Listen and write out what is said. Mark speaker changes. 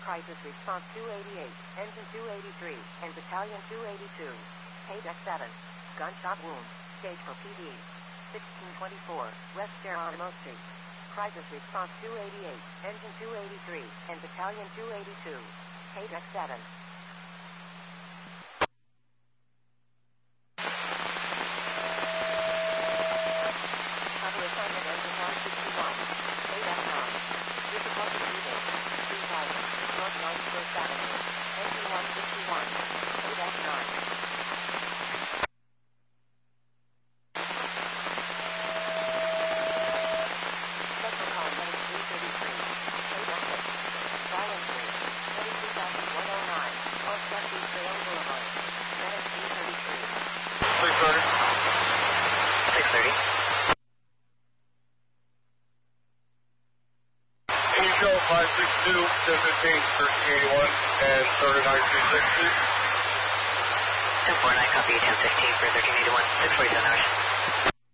Speaker 1: Crisis Response 288, Engine 283, and Battalion 282. Paydeck 7. Gunshot wound. Stage for PD. 1624, West Geronimo Street. Crisis Response 288, Engine 283, and Battalion 282. Paydeck 7. Cover assignment Engine 161. Paydeck 9. Difficulty breathing. 3000, North 91st Avenue. Engine 161. Paydeck 9.
Speaker 2: Angel 562, 1015, 1381, and 3936.
Speaker 3: 1049, copy, 1015 for 1381, 647 hours.